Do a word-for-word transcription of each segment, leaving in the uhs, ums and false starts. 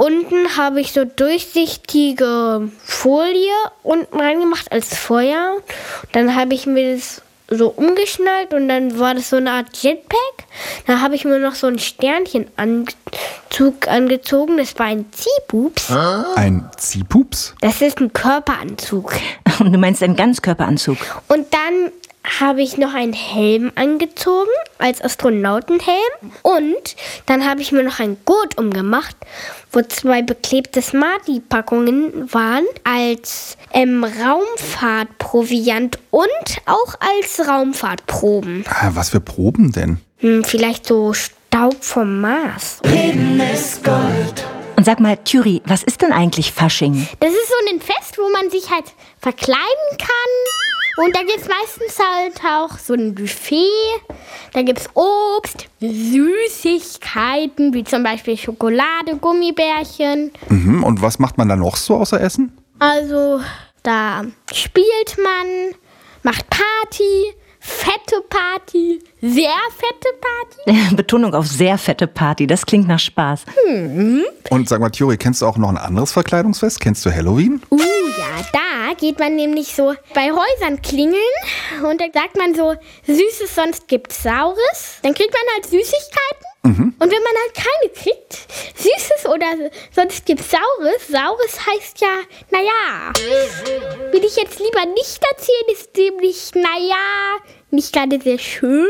unten habe ich so durchsichtige Folie unten reingemacht als Feuer. Dann habe ich mir das so umgeschnallt und dann war das so eine Art Jetpack. Da habe ich mir noch so einen Sternchenanzug angezogen. Das war ein Ziehpups. Ein Ziehpups? Das ist ein Körperanzug. Und du meinst einen Ganzkörperanzug? Und dann habe ich noch einen Helm angezogen, als Astronautenhelm. Und dann habe ich mir noch ein Gurt umgemacht, wo zwei beklebte Smarty-Packungen waren, als ähm, Raumfahrtproviant und auch als Raumfahrtproben. Ah, was für Proben denn? Hm, vielleicht so Staub vom Mars. Leben ist Gold. Und sag mal, Thüri, was ist denn eigentlich Fasching? Das ist so ein Fest, wo man sich halt verkleiden kann. Und da gibt es meistens halt auch so ein Buffet. Da gibt es Obst, Süßigkeiten, wie zum Beispiel Schokolade, Gummibärchen. Mhm, und was macht man da noch so außer Essen? Also, da spielt man, macht Party, fette Party, sehr fette Party. Betonung auf sehr fette Party, das klingt nach Spaß. Mhm. Und sag mal, Thüri, kennst du auch noch ein anderes Verkleidungsfest? Kennst du Halloween? Uh, ja, da geht man nämlich so bei Häusern klingeln und da sagt man so, Süßes, sonst gibt's Saures. Dann kriegt man halt Süßigkeiten. Mhm. Und wenn man halt keine kriegt, Süßes oder sonst gibt's Saures. Saures heißt ja, naja, will ich jetzt lieber nicht erzählen, ist nämlich, naja, nicht gerade sehr schön.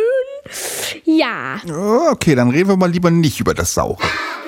Ja. Okay, dann reden wir mal lieber nicht über das Saure.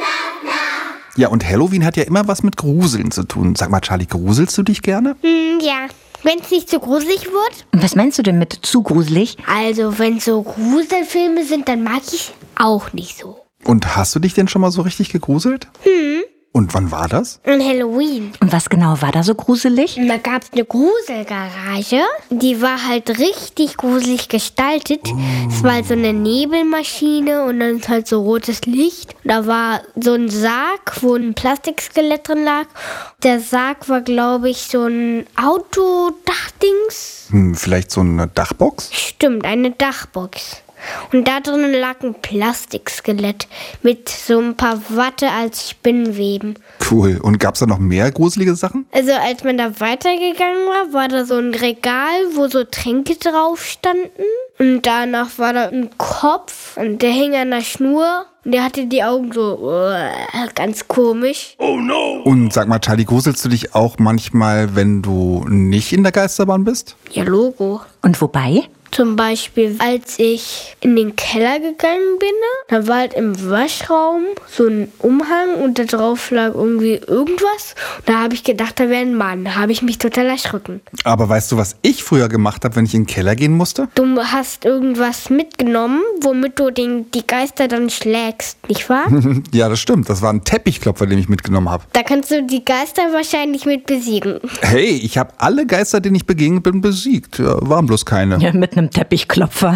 Ja, und Halloween hat ja immer was mit Gruseln zu tun. Sag mal, Charlie, gruselst du dich gerne? Hm, ja. Wenn es nicht zu gruselig wird. Was meinst du denn mit zu gruselig? Also, wenn so Gruselfilme sind, dann mag ich auch nicht so. Und hast du dich denn schon mal so richtig gegruselt? Hm. Und wann war das? An Halloween. Und was genau war da so gruselig? Da gab es eine Gruselgarage. Die war halt richtig gruselig gestaltet. Es war halt so eine Nebelmaschine und dann halt so rotes Licht. Da war so ein Sarg, wo ein Plastikskelett drin lag. Der Sarg war, glaube ich, so ein Autodachdings. Hm, vielleicht so eine Dachbox? Stimmt, eine Dachbox. Und da drinnen lag ein Plastikskelett mit so ein paar Watte als Spinnweben. Cool. Und gab's da noch mehr gruselige Sachen? Also als man da weitergegangen war, war da so ein Regal, wo so Tränke drauf standen. Und danach war da ein Kopf und der hing an der Schnur. Und der hatte die Augen so uh, ganz komisch. Oh no! Und sag mal, Charlie, gruselst du dich auch manchmal, wenn du nicht in der Geisterbahn bist? Ja, Logo. Und wobei? Zum Beispiel, als ich in den Keller gegangen bin, da war halt im Waschraum so ein Umhang und da drauf lag irgendwie irgendwas. Und da habe ich gedacht, da wäre ein Mann. Da habe ich mich total erschrocken. Aber weißt du, was ich früher gemacht habe, wenn ich in den Keller gehen musste? Du hast irgendwas mitgenommen, womit du den, die Geister dann schlägst, nicht wahr? Ja, das stimmt. Das war ein Teppichklopfer, den ich mitgenommen habe. Da kannst du die Geister wahrscheinlich mit besiegen. Hey, ich habe alle Geister, denen ich begegnet bin, besiegt. Ja, waren bloß keine. Ja, mit einem Teppichklopfer.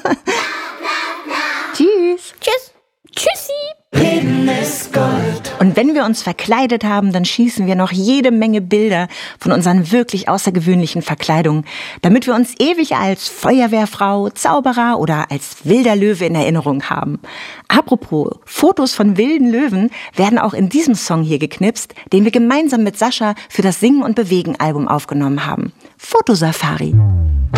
Tschüss. Tschüss. Tschüssi. Leben ist Gold. Und wenn wir uns verkleidet haben, dann schießen wir noch jede Menge Bilder von unseren wirklich außergewöhnlichen Verkleidungen, damit wir uns ewig als Feuerwehrfrau, Zauberer oder als wilder Löwe in Erinnerung haben. Apropos, Fotos von wilden Löwen werden auch in diesem Song hier geknipst, den wir gemeinsam mit Sascha für das Singen und Bewegen Album aufgenommen haben. Fotosafari.